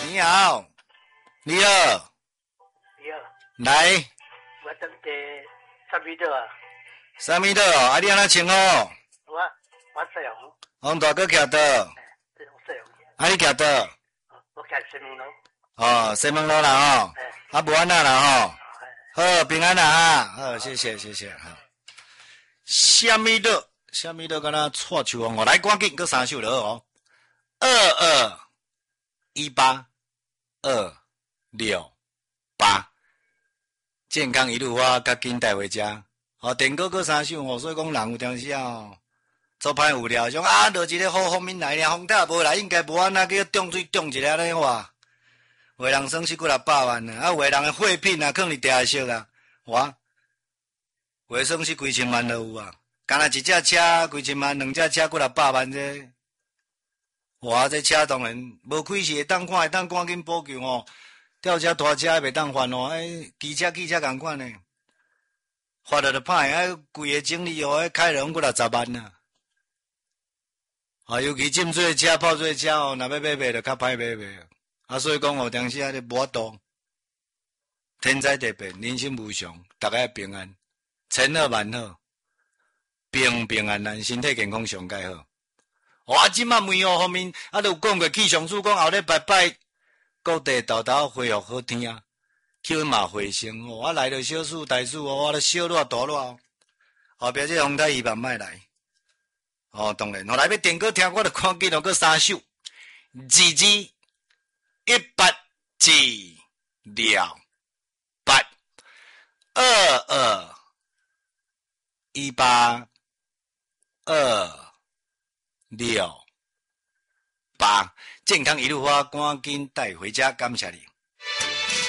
你好，你好， 你好， 来， 我等在3米多啊， 3米多哦，啊，你安怎穿哦？ 我摄影， 红大哥徛倒， 这种摄影， 啊，你徛倒？ 我看新闻咯， 哦，西门路啦吼，啊，无安那啦吼，好，平安啦哈，好，谢谢谢谢哈。虾米的，敢若错球哦，来赶紧，搁3首了哦，22182668，健康一路花，甲紧带回家。哦，电歌搁3首哦，所以讲人有当时哦，做歹无聊，像啊，落一个好风面来咧，风台无来，应该无安那叫中水中一下咧话，有的人损失几600万啊，有的人的货品啊，可能地下色啊，哇，有的损失几千万都有啊。干那一只车几千万，2只车几600万这，哇！这车当然无开是会当看，会当赶紧补救哦。吊车大车也袂当翻哦，汽车共款呢，发了就歹，规个整理哦，开了拢几60万啊。啊，尤其浸水车、泡水车哦，若要买就较歹买。啊，所以讲哦，当时啊，无法度。天灾地变，人生无常，大家平安，千好万好。平安，身体健康上介好。啊，即马梅雨方面，啊，都有讲过气象署讲后礼拜各地豆恢复好天啊，气温嘛回升哦。啊，来了小暑大暑哦，啊，小热大热哦。后壁这风台伊嘛莫来。哦，当然，后来要电歌听，我就赶紧落个3首，118健康一路花，赶紧带回家，感谢你。